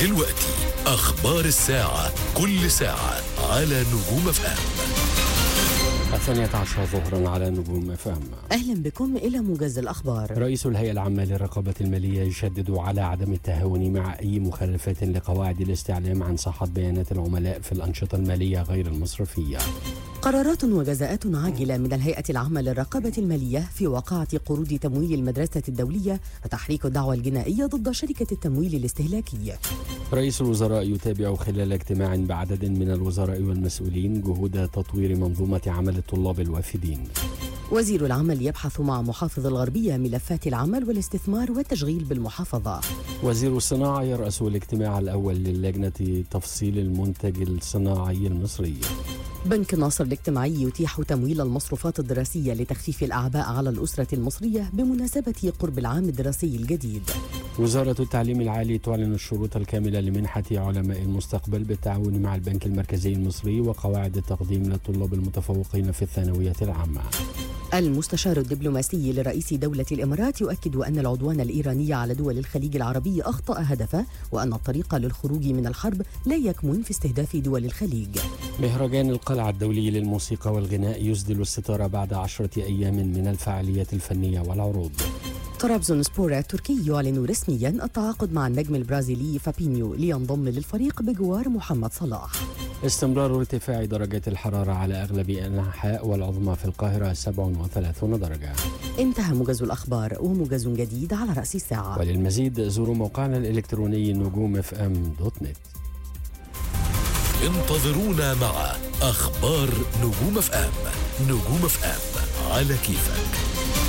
دلوقتي أخبار الساعة، كل ساعة على نجوم FM. 12 ظهرا على نجوم FM. أهلا بكم إلى موجز الأخبار. رئيس الهيئة العامة للرقابة المالية يشدد على عدم التهاون مع أي مخالفات لقواعد الاستعلام عن صحة بيانات العملاء في الأنشطة المالية غير المصرفية. قرارات وجزاءات عاجلة من الهيئة العامة للرقابة المالية في واقعة قروض تمويل المدرسة الدولية وتحريك الدعوى الجنائية ضد شركة التمويل الاستهلاكي. رئيس الوزراء يتابع خلال اجتماع بعدد من الوزراء والمسؤولين جهود تطوير منظومة عمل الطلاب الوافدين. وزير العمل يبحث مع محافظ الغربية ملفات العمل والاستثمار والتشغيل بالمحافظة. وزير الصناعة يرأس الاجتماع الأول للجنة تفصيل المنتج الصناعي المصري. بنك ناصر الاجتماعي يتيح تمويل المصروفات الدراسية لتخفيف الأعباء على الأسرة المصرية بمناسبة قرب العام الدراسي الجديد. وزارة التعليم العالي تعلن الشروط الكاملة لمنحة علماء المستقبل بالتعاون مع البنك المركزي المصري وقواعد التقديم للطلاب المتفوقين في الثانوية العامة. المستشار الدبلوماسي لرئيس دولة الإمارات يؤكد أن العدوان الإيراني على دول الخليج العربي أخطأ هدفه، وأن الطريق للخروج من الحرب لا يكمن في استهداف دول الخليج. مهرجان القلعة الدولي للموسيقى والغناء يسدل الستار بعد 10 أيام من الفعاليات الفنية والعروض. طرابزونسبور التركي يعلن رسميا التعاقد مع النجم البرازيلي فابينيو لينضم للفريق بجوار محمد صلاح. استمرار ارتفاع درجات الحرارة على أغلب الأنحاء والعظمى في القاهرة 37 درجة. انتهى موجز الأخبار، وموجز جديد على رأس الساعة. وللمزيد زوروا موقعنا الإلكتروني نجوم.fm.net. انتظرونا مع أخبار نجوم FM. نجوم FM على كيفك.